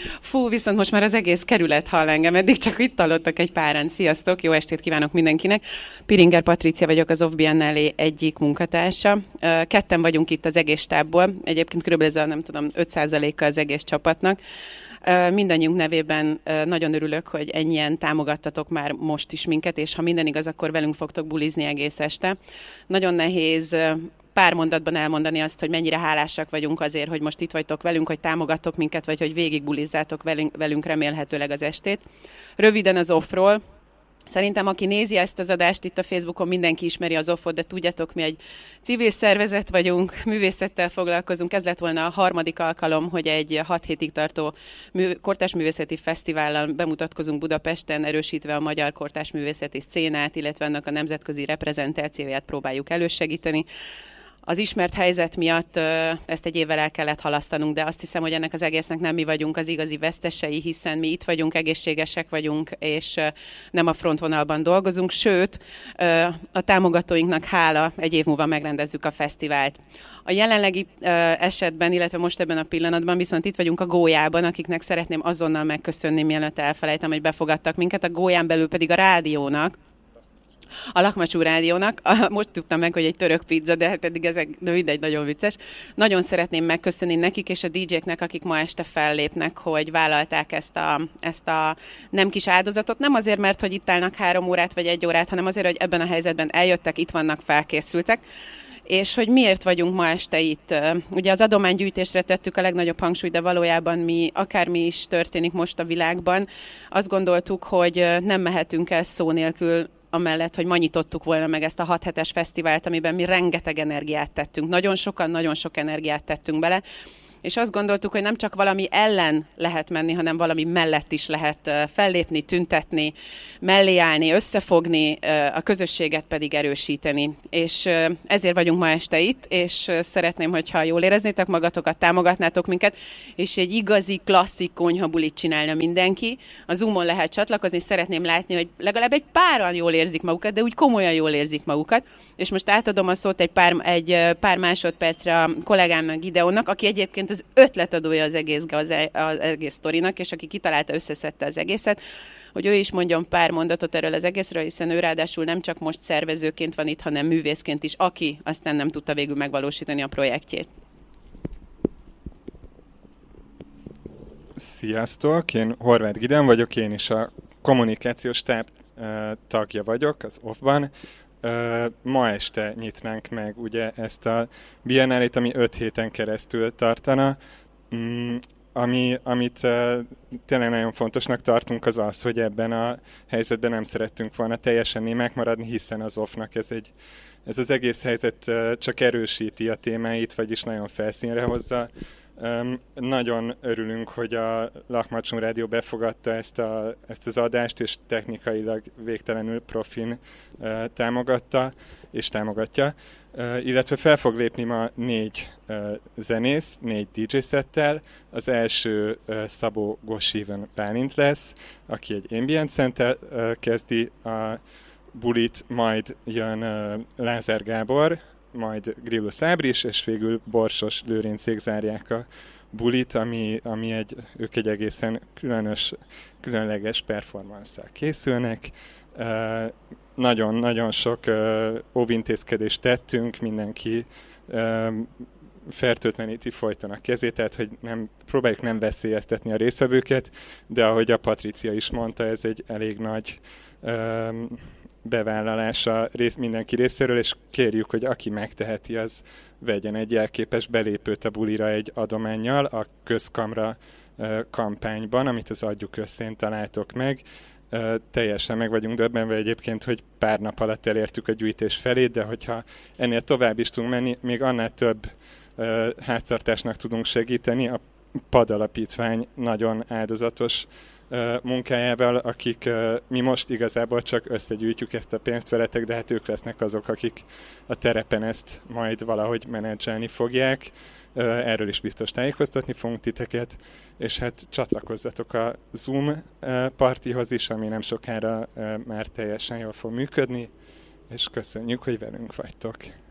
Fú, viszont most már az egész kerület hall engem, eddig csak itt hallottak egy páran. Sziasztok, jó estét kívánok mindenkinek. Piringer Patrícia vagyok, az Off Biennale egyik munkatársa. Ketten vagyunk itt az egész stábból, egyébként körülbelül ez a, nem tudom, 5%-a az egész csapatnak. Mindannyiunk nevében nagyon örülök, hogy ennyien támogattatok már most is minket, és ha minden igaz, akkor velünk fogtok bulizni egész este. Nagyon nehéz pár mondatban elmondani azt, hogy mennyire hálásak vagyunk azért, hogy most itt vagytok velünk, hogy támogattok minket, vagy hogy végig bulizzátok velünk remélhetőleg az estét. Röviden az Offról. Szerintem, aki nézi ezt az adást itt a Facebookon, mindenki ismeri az Offot, de tudjátok, mi egy civil szervezet vagyunk, művészettel foglalkozunk. Ez lett volna a harmadik alkalom, hogy egy 6 hétig tartó kortárs művészeti fesztivállal bemutatkozunk Budapesten, erősítve a magyar kortárs művészeti szcénát, illetve annak a nemzetközi reprezentációját próbáljuk elősegíteni. Az ismert helyzet miatt ezt egy évvel el kellett halasztanunk, de azt hiszem, hogy ennek az egésznek nem mi vagyunk az igazi vesztesei, hiszen mi itt vagyunk, egészségesek vagyunk, és nem a frontvonalban dolgozunk, sőt, a támogatóinknak hála egy év múlva megrendezzük a fesztivált. A jelenlegi esetben, illetve most ebben a pillanatban viszont itt vagyunk a Gólyában, akiknek szeretném azonnal megköszönni, mielőtt elfelejtem, hogy befogadtak minket, a Gólyán belül pedig a rádiónak, a Lakmacsú Rádiónak. Most tudtam meg, hogy egy török pizza, de pedig ez mindegy, nagyon vicces. Nagyon szeretném megköszönni nekik és a DJ-knek, akik ma este fellépnek, hogy vállalták ezt a nem kis áldozatot. Nem azért, mert hogy itt állnak 3 órát vagy 1 órát, hanem azért, hogy ebben a helyzetben eljöttek, itt vannak, felkészültek. És hogy miért vagyunk ma este itt. Ugye az adománygyűjtésre tettük a legnagyobb hangsúlyt, de valójában mi, akármi is történik most a világban, azt gondoltuk, hogy nem mehetünk el szó nélkül amellett, hogy ma nyitottuk volna meg ezt a 6 hetes fesztivált, amiben mi rengeteg energiát tettünk. Nagyon sok energiát tettünk bele, és azt gondoltuk, hogy nem csak valami ellen lehet menni, hanem valami mellett is lehet fellépni, tüntetni, mellé állni, összefogni, a közösséget pedig erősíteni. És ezért vagyunk ma este itt, és szeretném, hogyha jól éreznétek magatokat, támogatnátok minket, és egy igazi, klasszik konyhabulit csinálna mindenki. A Zoomon lehet csatlakozni, szeretném látni, hogy legalább egy páran jól érzik magukat, de úgy komolyan jól érzik magukat. És most átadom a szót egy pár másodpercre a kollégámnak, Gideonnak, aki egyébként az ötletadója az egész sztorinak, és aki kitalálta, összeszedte az egészet, hogy ő is mondjon pár mondatot erről az egészről, hiszen ő ráadásul nem csak most szervezőként van itt, hanem művészként is, aki aztán nem tudta végül megvalósítani a projektjét. Sziasztok, én Horváth Gideon vagyok, én is a kommunikációs stáb tagja vagyok az Offban. Ma este nyitnánk meg ugye ezt a biennálét, ami 5 héten keresztül tartana. Amit tényleg nagyon fontosnak tartunk, az az, hogy ebben a helyzetben nem szerettünk volna teljesen némák maradni, hiszen az Offnak ez az egész helyzet csak erősíti a témáit, vagyis nagyon felszínre hozza. Nagyon örülünk, hogy a Lakmacsú Rádió befogadta ezt az adást, és technikailag végtelenül profin támogatta és támogatja. Illetve fel fog lépni ma 4 zenész, 4 DJ szettel. Az első Szabó Gossiven Bálint lesz, aki egy ambient center kezdi a bulit, majd jön Lázár Gábor, majd Grillus Ábris, és végül Borsos Lőrincék zárják a bulit, ők egy egészen különleges performance-szal készülnek. Nagyon-nagyon sok óvintézkedést tettünk, mindenki fertőtleníti folyton a kezét, tehát hogy próbáljuk nem veszélyeztetni a résztvevőket, de ahogy a Patrícia is mondta, ez egy elég nagy bevállalása mindenki részéről, és kérjük, hogy aki megteheti, az vegyen egy jelképes belépőt a bulira egy adománnyal a Közkamra kampányban, amit az Adjuk Összén találtok meg. Teljesen meg vagyunk döbbenve egyébként, hogy pár nap alatt elértük a gyűjtés felét, de hogyha ennél tovább is tudunk menni, még annál több háztartásnak tudunk segíteni. A PAD Alapítvány nagyon áldozatos munkájával, akik mi most igazából csak összegyűjtjük ezt a pénzt veletek, de hát ők lesznek azok, akik a terepen ezt majd valahogy menedzselni fogják. Erről is biztos tájékoztatni fogunk titeket, és hát csatlakozzatok a Zoom partihoz is, ami nem sokára már teljesen jól fog működni, és köszönjük, hogy velünk vagytok.